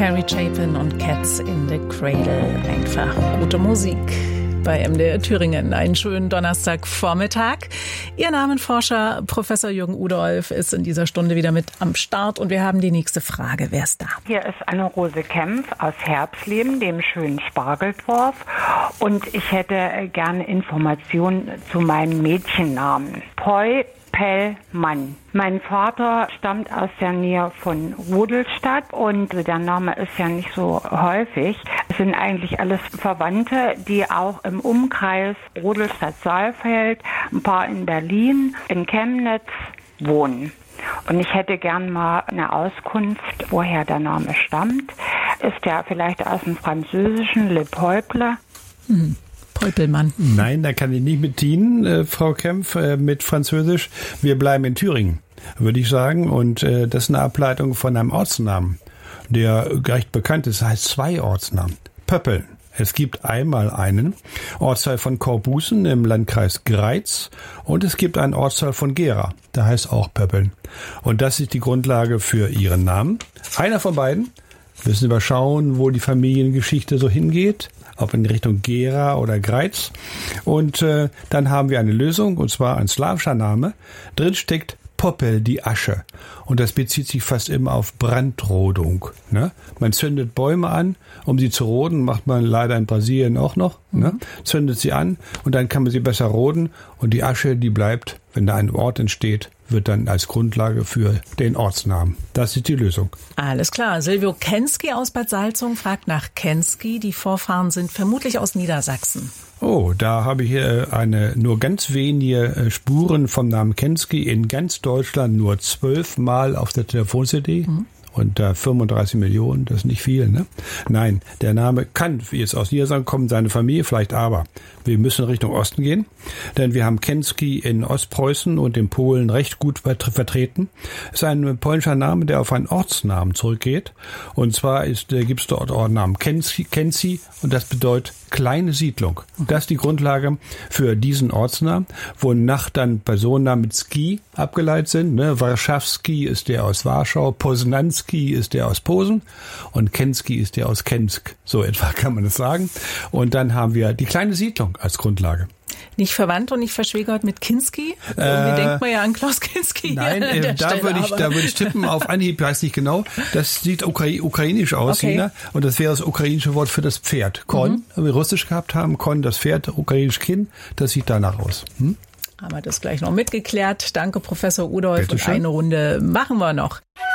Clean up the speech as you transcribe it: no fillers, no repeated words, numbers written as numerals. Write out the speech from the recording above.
Carrie Chapin und Cats in the Cradle. Einfach gute Musik bei MDR Thüringen. Einen schönen Donnerstagvormittag. Ihr Namenforscher Professor Jürgen Udolph ist in dieser Stunde wieder mit am Start und wir haben die nächste Frage. Wer ist da? Hier ist Anne-Rose Kempf aus Herbsleben, dem schönen Spargeldorf. Und ich hätte gerne Informationen zu meinem Mädchennamen. Poi Pellmann. Mein Vater stammt aus der Nähe von Rudolstadt und der Name ist ja nicht so häufig. Es sind eigentlich alles Verwandte, die auch im Umkreis Rudolstadt-Saalfeld, ein paar in Berlin, in Chemnitz wohnen. Und ich hätte gern mal eine Auskunft, woher der Name stammt. Ist der vielleicht aus dem Französischen Le Peuple? Peupelmann. Nein, da kann ich nicht mit dienen, Frau Kempf, mit Französisch. Wir bleiben in Thüringen, würde ich sagen. Und das ist eine Ableitung von einem Ortsnamen, der recht bekannt ist. Das heißt 2 Ortsnamen. Pöppeln. Es gibt einmal einen Ortsteil von Korbusen im Landkreis Greiz und es gibt einen Ortsteil von Gera, der heißt auch Pöppeln. Und das ist die Grundlage für Ihren Namen. Einer von beiden. Müssen wir schauen, wo die Familiengeschichte so hingeht, ob in Richtung Gera oder Greiz. Und dann haben wir eine Lösung, und zwar ein slawischer Name. Drin steckt Poppel, die Asche. Und das bezieht sich fast immer auf Brandrodung. Ne? Man zündet Bäume an, um sie zu roden, macht man leider in Brasilien auch noch. Ne? Zündet sie an und dann kann man sie besser roden. Und die Asche, die bleibt, wenn da ein Ort entsteht, wird dann als Grundlage für den Ortsnamen. Das ist die Lösung. Alles klar. Silvio Kensky aus Bad Salzung fragt nach Kensky. Die Vorfahren sind vermutlich aus Niedersachsen. Oh, da habe ich hier nur ganz wenige Spuren vom Namen Kensky in ganz Deutschland, nur 12 Mal auf der Telefon-CD. Und 35 Millionen, das ist nicht viel, ne? Nein, der Name kann jetzt aus Niedersachsen kommen, seine Familie vielleicht, aber wir müssen Richtung Osten gehen, denn wir haben Kensky in Ostpreußen und in Polen recht gut vertreten. Es ist ein polnischer Name, der auf einen Ortsnamen zurückgeht. Und zwar gibt es dort Ortsnamen Kensy und das bedeutet kleine Siedlung. Das ist die Grundlage für diesen Ortsnamen, wonach dann Personennamen mit Ski abgeleitet sind. Ne? Warschawski ist der aus Warschau, Poznanski ist der aus Posen und Kensky ist der aus Kensk. So etwa kann man das sagen. Und dann haben wir die kleine Siedlung als Grundlage. Nicht verwandt und nicht verschwägert mit Kinski? Irgendwie denkt man ja an Klaus Kinski. Nein, da würde ich tippen auf Anhieb, weiß nicht genau. Das sieht ukrainisch aus, okay. China. Und das wäre das ukrainische Wort für das Pferd. Kon, wir russisch gehabt haben, Kon, das Pferd, ukrainisch Kin, das sieht danach aus. Haben wir das gleich noch mitgeklärt. Danke, Professor Udolph. Und eine Runde machen wir noch.